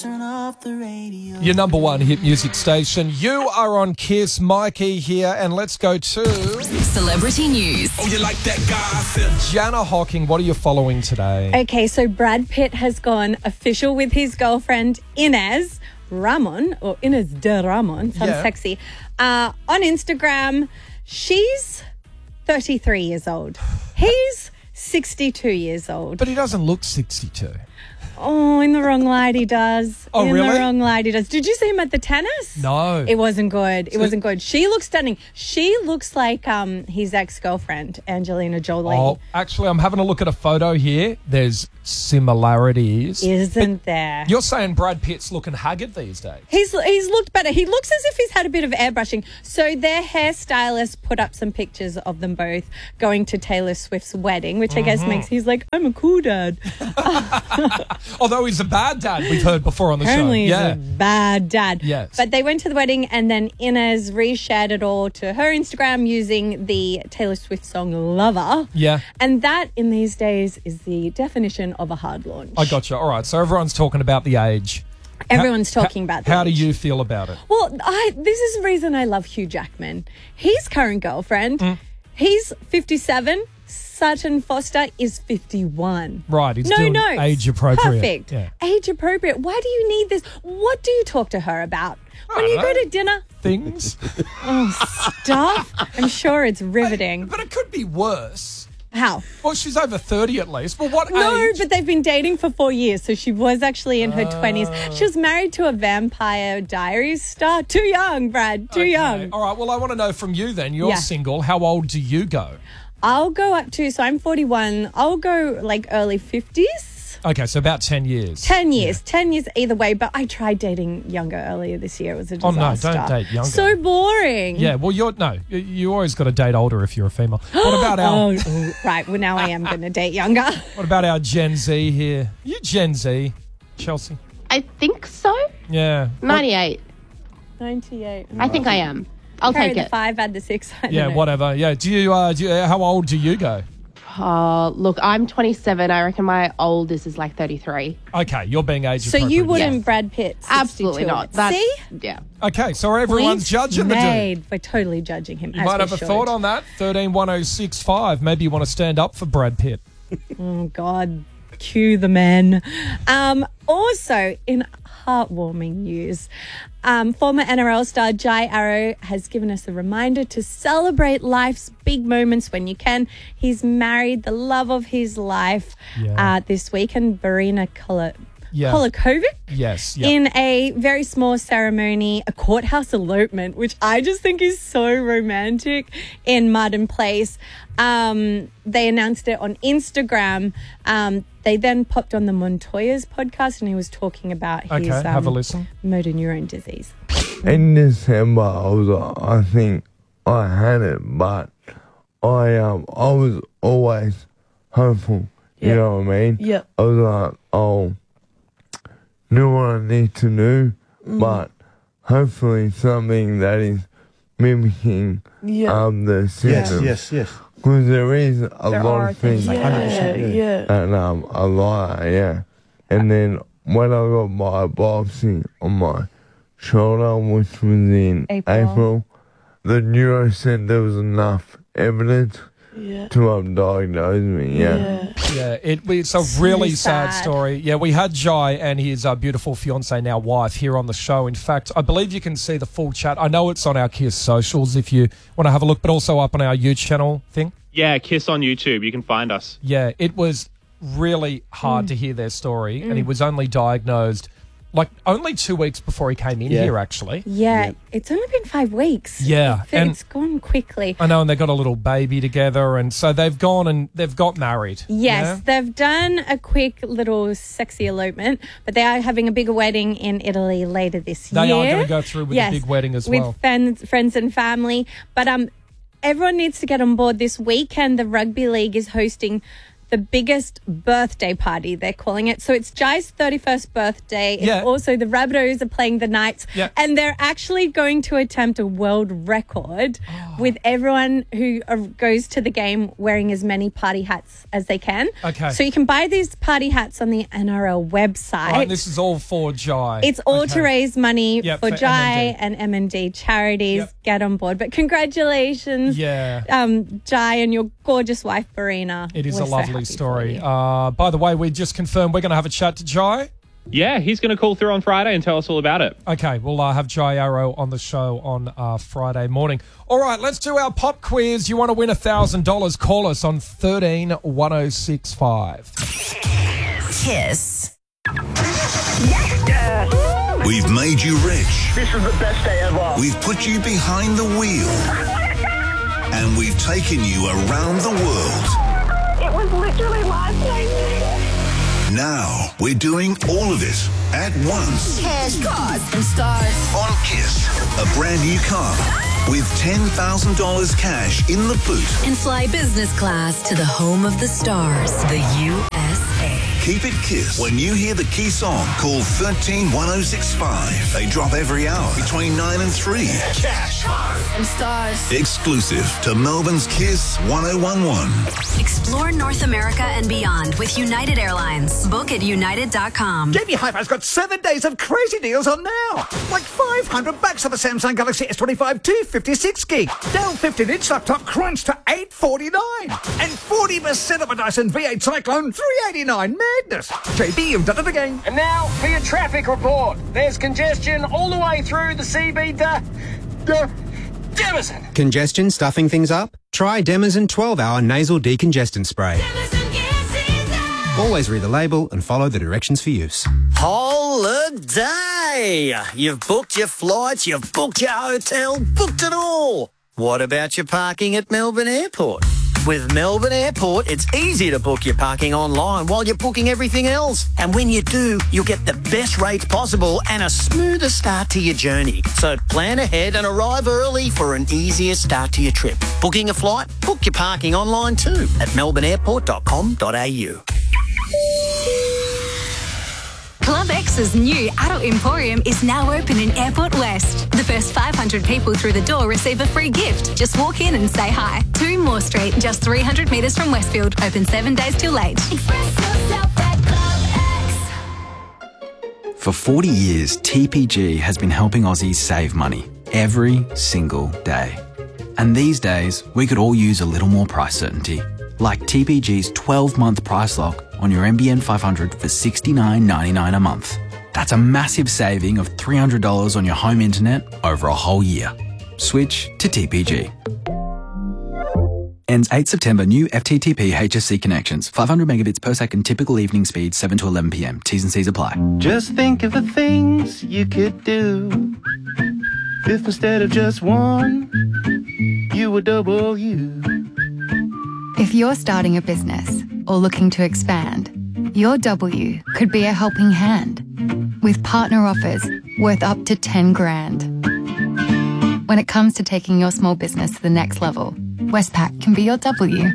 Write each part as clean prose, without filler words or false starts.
turn off the radio. Your number one hit music station. You are on Kiss. Mikey here, and let's go to Celebrity News. Oh, you like that gossip? Jana Hocking. What are you following today? Okay, so Brad Pitt has gone official with his girlfriend Inez Ramon, or Inez de Ramon, sounds sexy, on Instagram. She's 33 years old. He's 62 years old. But he doesn't look 62. Oh, in the wrong light he does. Oh, in really? the wrong light he does. Did you see him at the tennis? No. It wasn't good. It wasn't good. She looks stunning. She looks like his ex-girlfriend, Angelina Jolie. Oh, actually, I'm having a look at a photo here. There's similarities. Isn't there? You're saying Brad Pitt's looking haggard these days? He's looked better. He looks as if he's had a bit of airbrushing. So their hairstylist put up some pictures of them both going to Taylor Swift's wedding, which I guess makes he's like, I'm a cool dad. Although he's a bad dad, we've heard before on the Apparently show. he's a bad dad. Yes. But they went to the wedding, and then Inez reshared it all to her Instagram using the Taylor Swift song Lover. Yeah. And that in these days is the definition of a hard launch. I gotcha. All right. So everyone's talking about the age. Everyone's talking about that. How do you feel about it? Well, this is the reason I love Hugh Jackman. His current girlfriend, he's 57. Sutton Foster is 51. Right. He's No doing notes. age appropriate. Perfect. Yeah. Age appropriate. Why do you need this? What do you talk to her about? When you don't go know. to dinner? Things. Stuff? I'm sure it's riveting. But it could be worse. How? Well, she's over 30 at least. Well, what No, age? but they've been dating for 4 years, so she was actually in her 20s. She was married to a Vampire Diaries star. Too young, Brad. Too young. All right. Well, I want to know from you then. You're Yeah. single. How old do you go? I'll go up to, so I'm 41. I'll go like early 50s. Okay, so about 10 years. 10 years. 10 years either way, but I tried dating younger earlier this year. It was a Oh, disaster. no, don't date younger. So boring. Yeah, well, you always got to date older if you're a female. What about our Right. Well, now I am going to date younger. What about our Gen Z here? You Gen Z, Chelsea? I think so. Yeah. 98. 98. I think I am. I'll Carry take the it. 5, add the 6. I don't Yeah, know. whatever. Yeah. Do you? How old do you go? Look, I'm 27. I reckon my oldest is like 33. Okay, you're being age So appropriate. you wouldn't Yes. Brad Pitt? 62 Absolutely not. it. That's, See? Yeah. Okay, so everyone's Points judging the dude. made. We're totally judging him. You as might we have a should. thought on that. 131065. Maybe you want to stand up for Brad Pitt. Oh, God. Cue the men. Also, in heartwarming news, former NRL star Jai Arrow has given us a reminder to celebrate life's big moments when you can. He's married the love of his life this week, and Verena Kolakovic. Yes. Yep. In a very small ceremony, a courthouse elopement, which I just think is so romantic in Martin Place. They announced it on Instagram. They then popped on the Montoya's podcast, and he was talking about his have a listen. motor neurone disease. In December, I think I had it, but I was always hopeful. You know what I mean? Yeah. I was like, knew what I need to do, but hopefully something that is mimicking the symptoms. Yes. Because there is a lot of things Yeah. and a lot, And then when I got my biopsy on my shoulder, which was in April, the neuro said there was enough evidence to have diagnosed me. Yeah, it's a really sad story. Yeah, we had Jai and his beautiful fiancée, now wife, here on the show. In fact, I believe you can see the full chat. I know it's on our Kiss socials if you want to have a look, but also up on our YouTube channel thing. Yeah, Kiss on YouTube. You can find us. Yeah, it was really hard to hear their story, and he was only diagnosed like only 2 weeks before he came in here, actually. Yeah, it's only been 5 weeks. Yeah, It's gone quickly. I know, and they got a little baby together, and so they've gone and they've got married. Yes, they've done a quick little sexy elopement, but they are having a bigger wedding in Italy later this year. They are going to go through with a big wedding as well. With friends and family. But everyone needs to get on board this weekend. The Rugby League is hosting the biggest birthday party, they're calling it. So it's Jai's 31st birthday. Yeah. It's also the Rabbitohs are playing the Knights. Yeah. And they're actually going to attempt a world record with everyone who goes to the game wearing as many party hats as they can. Okay. So you can buy these party hats on the NRL website. Right, this is all for Jai. It's all to raise money Yep, for for Jai MND. and M&D charities. Yep. Get on board. But congratulations, Jai, and your gorgeous wife, Barina. It is We're a so lovely happy story. for you. By the way, we just confirmed we're going to have a chat to Jai. Yeah, he's going to call through on Friday and tell us all about it. Okay, we'll have Jai Arrow on the show on Friday morning. All right, let's do our pop quiz. You want to win $1,000? Call us on 13 1065. Kiss. We've made you rich. This is the best day ever. We've put you behind the wheel. And we've taken you around the world. It was literally life-changing. Now we're doing all of it at once. Cash, cars, and stars. On Kiss, a brand new car with $10,000 cash in the boot. And fly business class to the home of the stars, the USA. Keep it Kiss. When you hear the key song, call 13 1065. They drop every hour between 9 and 3. Cash, cars, and stars. Exclusive to Melbourne's Kiss 1011. Explore North America and beyond with United Airlines. Book at united.com. JB Hi-Fi's got 7 days of crazy deals on now. Like $500 off a Samsung Galaxy S25 256 gig. Dell 15-inch laptop crunch to $849. And 40% of a Dyson V8 Cyclone $389. Madness. JB, you've done it again. And now for your traffic report. There's congestion all the way through the CB Demison. Congestion stuffing things up? Try Demison 12-hour nasal decongestant spray. Always read the label and follow the directions for use. Holiday! You've booked your flights, you've booked your hotel, booked it all. What about your parking at Melbourne Airport? With Melbourne Airport, it's easy to book your parking online while you're booking everything else. And when you do, you'll get the best rates possible and a smoother start to your journey. So plan ahead and arrive early for an easier start to your trip. Booking a flight? Book your parking online too at melbourneairport.com.au. Club X's new adult emporium is now open in Airport West. The first 500 people through the door receive a free gift. Just walk in and say hi. 2 Moore Street, just 300 metres from Westfield. Open 7 days till late. Express yourself at Club X. For 40 years, TPG has been helping Aussies save money every single day. And these days, we could all use a little more price certainty. Like TPG's 12-month price lock on your NBN 500 for $69.99 a month. That's a massive saving of $300 on your home internet over a whole year. Switch to TPG. Ends 8 September. New FTTP HSC connections. 500 megabits per second. Typical evening speed 7 to 11 p.m. T's and C's apply. Just think of the things you could do if instead of just one, you were double you. If you're starting a business or looking to expand, your W could be a helping hand with partner offers worth up to 10 grand. When it comes to taking your small business to the next level, Westpac can be your W.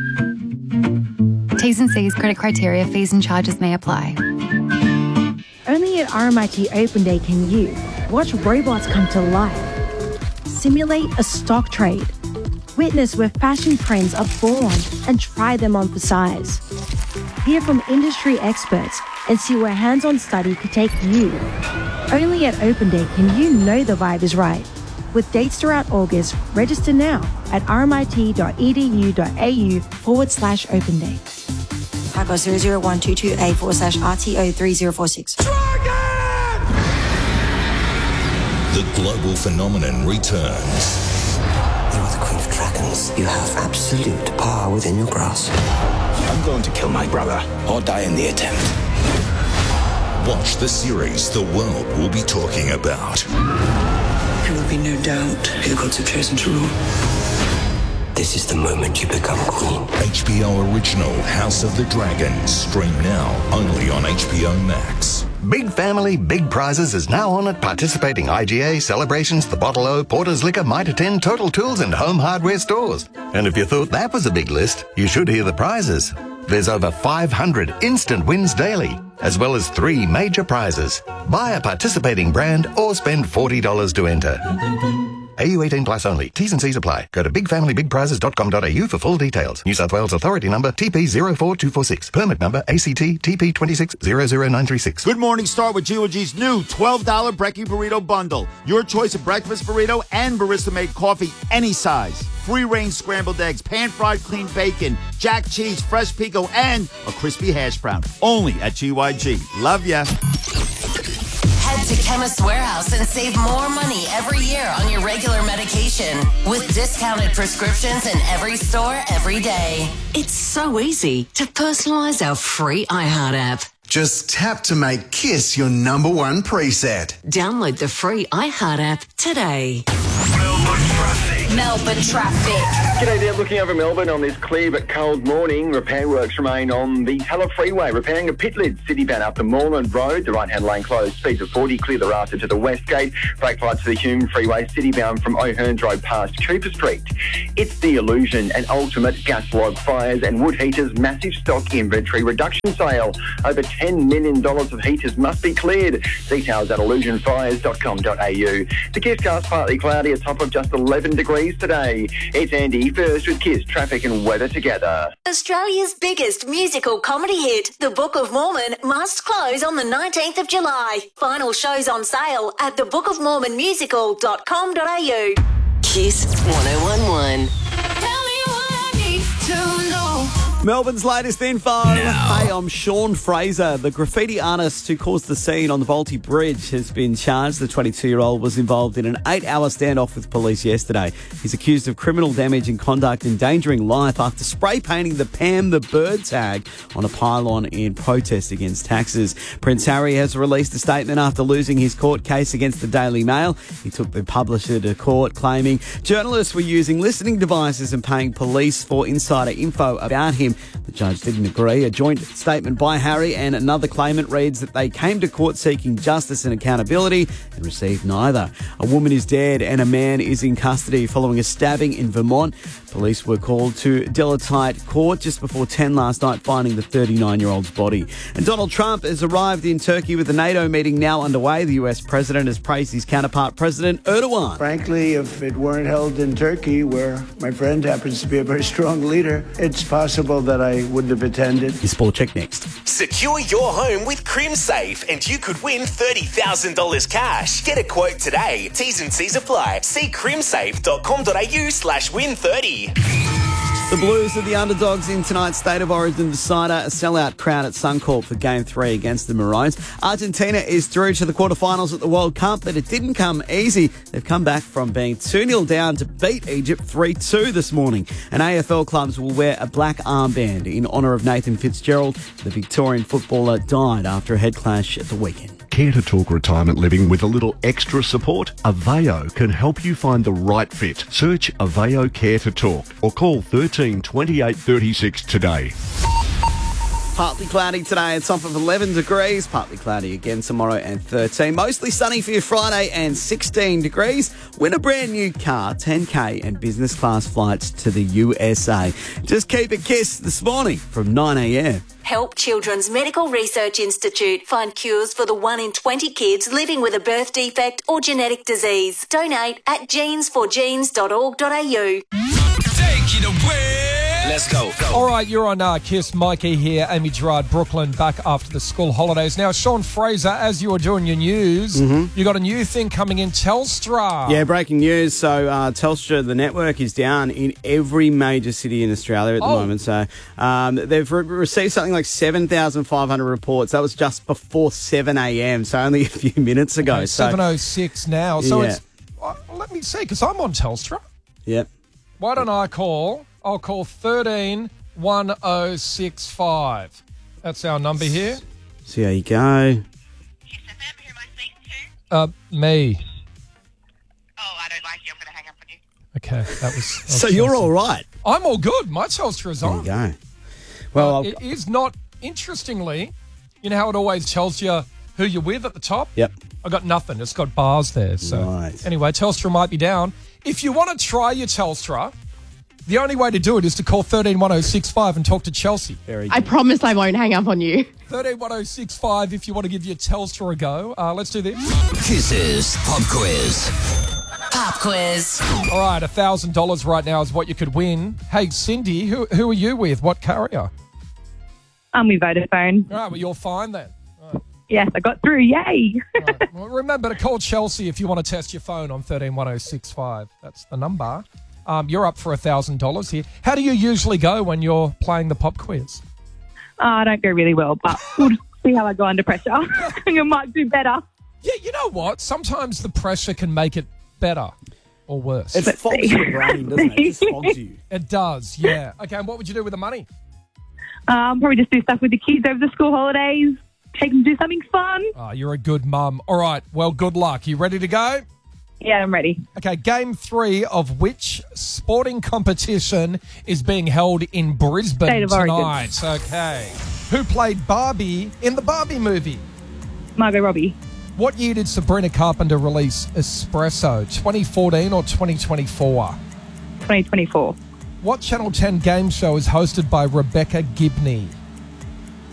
T's and C's, credit criteria, fees and charges may apply. Only at RMIT Open Day can you watch robots come to life, simulate a stock trade, witness where fashion trends are born and try them on for size. Hear from industry experts and see where hands-on study could take you. Only at Open Day can you know the vibe is right. With dates throughout August, register now at rmit.edu.au/Open Day. Typo 00122A/RTO3046. The global phenomenon returns. You are the Queen of Dragons. You have absolute power within your grasp. I'm going to kill my brother or die in the attempt. Watch the series the world will be talking about. There will be no doubt who the gods have chosen to rule. This is the moment you become queen. HBO original House of the Dragon. Stream now only on HBO Max. Big Family, Big Prizes is now on at participating IGA, Celebrations, The Bottle O, Porter's Liquor, Mitre 10, Total Tools and Home Hardware stores. And if you thought that was a big list, you should hear the prizes. There's over 500 instant wins daily, as well as 3 major prizes. Buy a participating brand or spend $40 to enter. AU 18 plus only. T's and C's apply. Go to bigfamilybigprizes.com.au for full details. New South Wales Authority number TP04246. Permit number ACT TP2600936. Good morning. Start with Georgie's new $12 Brekkie Burrito Bundle. Your choice of breakfast burrito and barista-made coffee, any size. Free-range scrambled eggs, pan-fried clean bacon, jack cheese, fresh pico, and a crispy hash brown. Only at GYG. Love ya. Head to Chemist Warehouse and save more money every year on your regular medication with discounted prescriptions in every store every day. It's so easy to personalise our free iHeart app. Just tap to make Kiss your #1 preset. Download the free iHeart app today. Melbourne traffic. G'day there, looking over Melbourne on this clear but cold morning. Repair works remain on the Teller Freeway, repairing a pit lid citybound up to Moreland Road. The right-hand lane closed, speeds of 40, clear the rafter to the west gate. Brake lights to the Hume Freeway, citybound from O'Hearns Road past Cooper Street. It's the Illusion, an ultimate gas log fires and wood heaters massive stock inventory reduction sale. Over $10 million of heaters must be cleared. Details at illusionfires.com.au. The Kiss cast partly cloudy, a top of just 11 degrees today. It's Andy first with Kiss traffic and weather together. Australia's biggest musical comedy hit, The Book of Mormon, must close on the 19th of July. Final shows on sale at thebookofmormonmusical.com.au. Kiss 1011. Melbourne's latest info. Hey, I'm Sean Fraser. The graffiti artist who caused the scene on the Volty Bridge has been charged. The 22-year-old was involved in an 8-hour standoff with police yesterday. He's accused of criminal damage and conduct endangering life after spray painting the Pam the Bird tag on a pylon in protest against taxes. Prince Harry has released a statement after losing his court case against the Daily Mail. He took the publisher to court, claiming journalists were using listening devices and paying police for insider info about him. The judge didn't agree. A joint statement by Harry and another claimant reads that they came to court seeking justice and accountability and received neither. A woman is dead and a man is in custody following a stabbing in Vermont. Police were called to Delatite Court just before 10 last night, finding the 39-year-old's body. And Donald Trump has arrived in Turkey with the NATO meeting now underway. The US president has praised his counterpart, President Erdogan. Frankly, if it weren't held in Turkey, where my friend happens to be a very strong leader, it's possible that I wouldn't have attended. Your sport check next. Secure your home with CrimSafe and you could win $30,000 cash. Get a quote today. T's and C's apply. See crimsafe.com.au/win30. The Blues are the underdogs in tonight's State of Origin decider, a sellout crowd at Suncorp for Game 3 against the Maroons. Argentina is through to the quarterfinals at the World Cup, but it didn't come easy. They've come back from being 2-0 down to beat Egypt 3-2 this morning. And AFL clubs will wear a black armband in honour of Nathan Fitzgerald. The Victorian footballer died after a head clash at the weekend. Care to talk retirement living with a little extra support? Aveo can help you find the right fit. Search Aveo Care to Talk or call 13 28 36 today. Partly cloudy today, it's off of 11 degrees. Partly cloudy again tomorrow and 13. Mostly sunny for your Friday and 16 degrees. Win a brand new car, 10K and business class flights to the USA. Just keep it Kiss this morning from 9 a.m. Help Children's Medical Research Institute find cures for the 1 in 20 kids living with a birth defect or genetic disease. Donate at genes4genes.org.au. Take it away. Let's go. All right, you're on Kiss. Mikey here, Amy Gerard, Brooklyn, back after the school holidays. Now, Sean Fraser, as you were doing your news, you got a new thing coming in, Telstra. Yeah, breaking news. So Telstra, the network, is down in every major city in Australia at the moment. So they've received something like 7,500 reports. That was just before 7 a.m., so only a few minutes ago. Okay, so 7:06 now. So yeah. it's... let me see, because I'm on Telstra. Yep. Why don't I call... I'll call 131065. That's our number here. See how you go. Me. Oh, I don't like you. I'm going to hang up on you. Okay, that was... So you're all right? I'm all good. My Telstra is on. There you go. Well, it is not... Interestingly, you know how it always tells you who you're with at the top? Yep. I got nothing. It's got bars there. So Right. Anyway, Telstra might be down. If you want to try your Telstra... The only way to do it is to call 131065 and talk to Chelsea. I promise I won't hang up on you. 131065 if you want to give your Telstra a go. Let's do this. Kisses Pop Quiz. Pop quiz. All right, $1,000 right now is what you could win. Hey, Cindy, who are you with? What carrier? I'm with Vodafone. All right, well, you're fine then. Yes, I got through. Yay. Right. Well, remember to call Chelsea if you want to test your phone on 131065. That's the number. You're up for $1,000 here. How do you usually go when you're playing the pop quiz? I don't go really well, but we'll see how I go under pressure. I think I might do better. Yeah, you know what? Sometimes the pressure can make it better or worse. It fogs your brain, doesn't it? It just fogs you. It does, yeah. Okay, and what would you do with the money? Probably just do stuff with the kids over the school holidays. Take them to do something fun. Oh, you're a good mum. All right, well, good luck. You ready to go? Yeah, I'm ready. Okay, game 3 of which sporting competition is being held in Brisbane State of tonight? Okay. Who played Barbie in the Barbie movie? Margot Robbie. What year did Sabrina Carpenter release Espresso? 2014 or 2024? 2024. What Channel 10 game show is hosted by Rebecca Gibney?